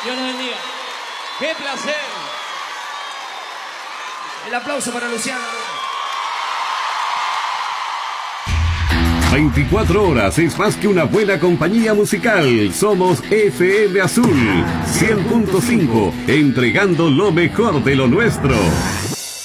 Dios los bendiga. ¡Qué placer! El aplauso para Luciano. 24 horas es más que una buena compañía musical. Somos FM Azul 100.5, entregando lo mejor de lo nuestro.